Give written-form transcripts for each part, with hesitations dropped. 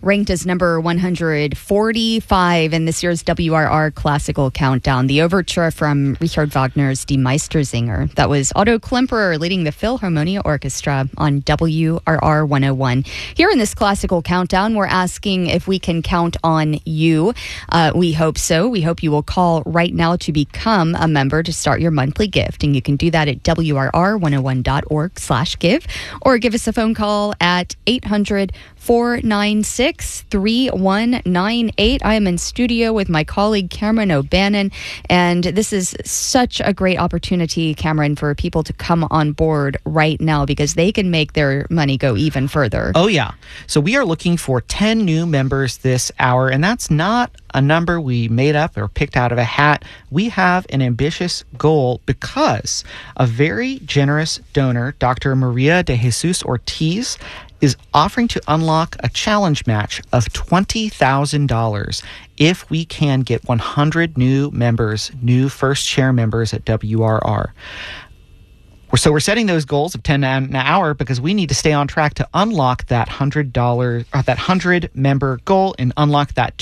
ranked as number 145 in this year's WRR Classical Countdown. The overture from Richard Wagner's Die Meistersinger. That was Otto Klemperer leading the Philharmonia Orchestra on WRR 101. Here in this Classical Countdown, we're asking if we can count on you. We hope so. We hope you will call right now to become a member to start your monthly gift. And you can do that at WRR101.org/give or give us a phone call at 800-496-3198. I am in studio with my colleague Cameron O'Bannon, and this is such a great opportunity, Cameron, for people to come on board right now because they can make their money go even further. Oh, yeah. So we are looking for 10 new members this hour, and that's not a number we made up or picked out of a hat. We have an ambitious goal because a very generous donor, Dr. Maria de Jesus Ortiz, is offering to unlock a challenge match of $20,000 if we can get 100 new members, new first share members at WRR. So we're setting those goals of 10 an hour because we need to stay on track to unlock that $100 or that 100 member goal and unlock that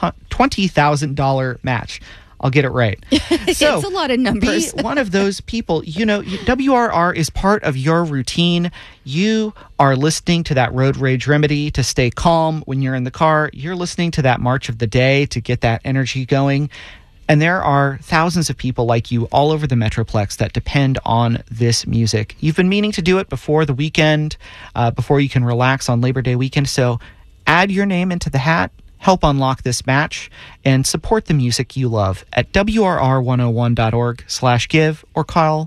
$20,000 match. I'll get it right. So, it's a lot of numbers. Be one of those people. You know, WRR is part of your routine. You are listening to that road rage remedy to stay calm when you're in the car. You're listening to that march of the day to get that energy going. And there are thousands of people like you all over the Metroplex that depend on this music. You've been meaning to do it before the weekend, before you can relax on Labor Day weekend. So add your name into the hat. Help unlock this match and support the music you love at WRR101.org/give or call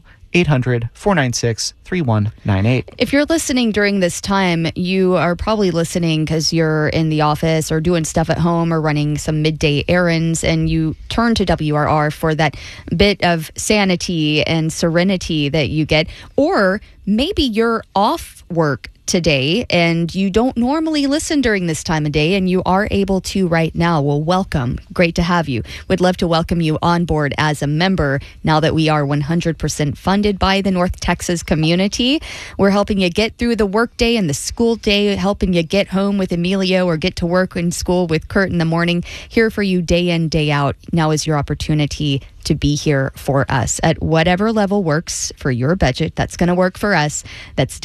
800-496-3198. If you're listening during this time, you are probably listening because you're in the office or doing stuff at home or running some midday errands, and you turn to WRR for that bit of sanity and serenity that you get. Or maybe you're off work today and you don't normally listen during this time of day and you are able to right now. Well, welcome. Great to have you. We'd love to welcome you on board as a member now that we are 100% funded by the North Texas community. We're helping you get through the workday and the school day, helping you get home with Emilio or get to work and school with Kurt in the morning. Here for you day in, day out. Now is your opportunity to be here for us at whatever level works for your budget. That's going to work for us. That's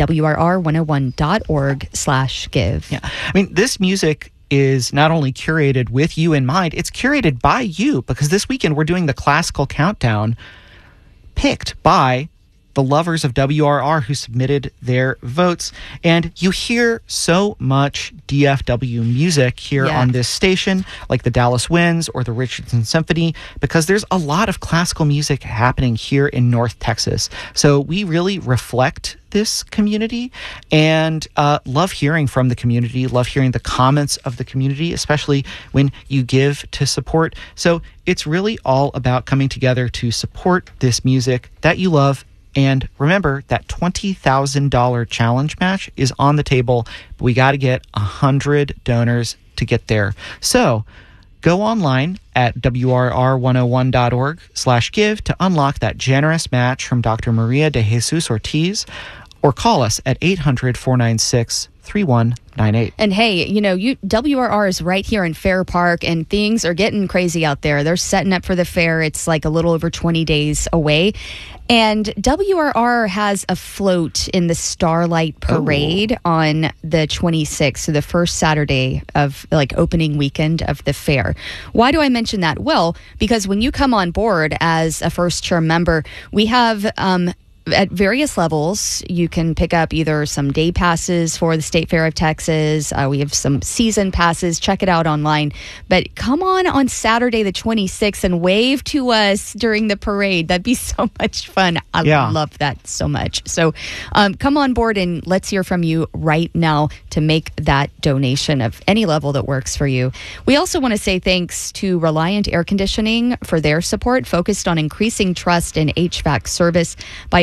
WRR101.org/give. Yeah. I mean, this music is not only curated with you in mind, it's curated by you because this weekend we're doing the Classical Countdown picked by the lovers of WRR who submitted their votes. And you hear so much DFW music here on this station, like the Dallas Winds or the Richardson Symphony, because there's a lot of classical music happening here in North Texas. So we really reflect this community and love hearing from the community, love hearing the comments of the community, especially when you give to support. So it's really all about coming together to support this music that you love. And remember that $20,000 challenge match is on the table, but we got to get 100 donors to get there. So go online at WRR101.org/give to unlock that generous match from Dr. Maria de Jesus Ortiz, or call us at 800-496-3198. And hey, you know, WRR is right here in Fair Park, and things are getting crazy out there. They're setting up for the fair. It's like a little over 20 days away. And WRR has a float in the Starlight Parade on the 26th, so the first Saturday of like opening weekend of the fair. Why do I mention that? Well, because when you come on board as a first-term member, we have at various levels, you can pick up either some day passes for the State Fair of Texas. We have some season passes. Check it out online. But come on Saturday the 26th and wave to us during the parade. That'd be so much fun. I love that so much. So come on board and let's hear from you right now to make that donation of any level that works for you. We also want to say thanks to Reliant Air Conditioning for their support, focused on increasing trust in HVAC service by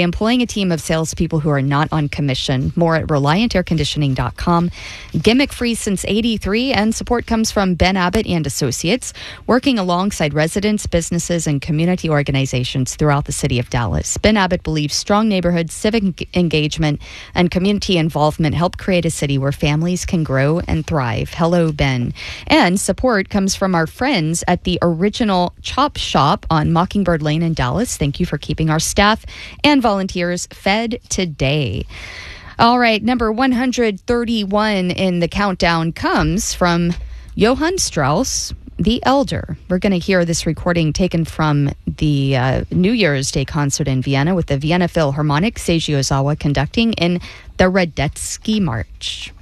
employing a team of salespeople who are not on commission. More at ReliantAirConditioning.com. Gimmick-free since 83, and support comes from Ben Abbott and Associates, working alongside residents, businesses, and community organizations throughout the city of Dallas. Ben Abbott believes strong neighborhoods, civic engagement, and community involvement help create a city where families can grow and thrive. Hello, Ben. And support comes from our friends at the Original Chop Shop on Mockingbird Lane in Dallas. Thank you for keeping our staff and volunteers fed today. All right, number 131 in the countdown comes from Johann Strauss, the Elder. We're going to hear this recording taken from the New Year's Day concert in Vienna with the Vienna Philharmonic, Seiji Ozawa conducting in the Radetzky March.